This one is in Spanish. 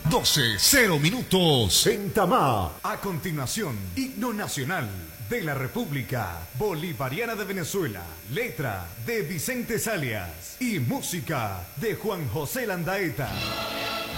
12:00 en Tamá. A continuación, himno nacional de la República Bolivariana de Venezuela, letra de Vicente Salias y música de Juan José Landaeta.